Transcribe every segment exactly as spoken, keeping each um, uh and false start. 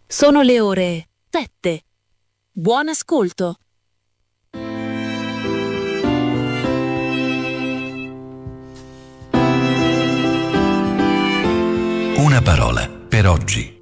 Sono le ore sette. Buon ascolto. Una parola per oggi.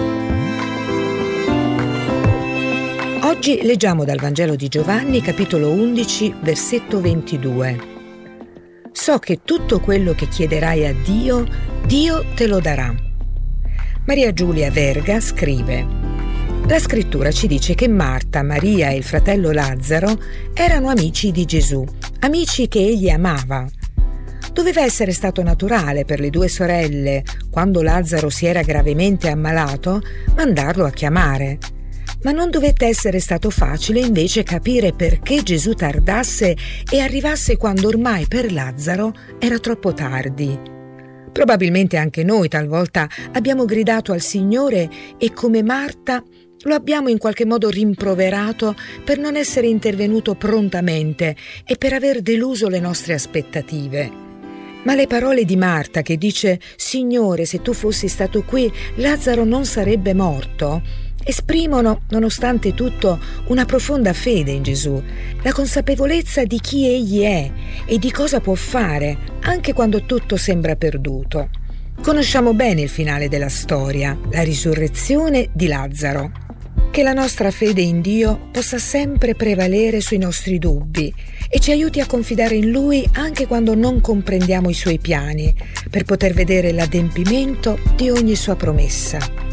Oggi leggiamo dal Vangelo di Giovanni, capitolo undici, versetto ventidue. So che tutto quello che chiederai a Dio, Dio te lo darà. Maria Giulia Verga scrive: la scrittura ci dice che Marta, Maria e il fratello Lazzaro erano amici di Gesù, amici che egli amava. Doveva essere stato naturale per le due sorelle, quando Lazzaro si era gravemente ammalato, mandarlo a chiamare. Ma non dovette essere stato facile invece capire perché Gesù tardasse e arrivasse quando ormai per Lazzaro era troppo tardi. Probabilmente anche noi talvolta abbiamo gridato al Signore e come Marta lo abbiamo in qualche modo rimproverato per non essere intervenuto prontamente e per aver deluso le nostre aspettative. Ma le parole di Marta che dice «Signore, se tu fossi stato qui, Lazzaro non sarebbe morto», esprimono, nonostante tutto, una profonda fede in Gesù, la consapevolezza di chi Egli è e di cosa può fare, anche quando tutto sembra perduto. Conosciamo bene il finale della storia, la risurrezione di Lazzaro. Che la nostra fede in Dio possa sempre prevalere sui nostri dubbi e ci aiuti a confidare in Lui anche quando non comprendiamo i Suoi piani, per poter vedere l'adempimento di ogni Sua promessa.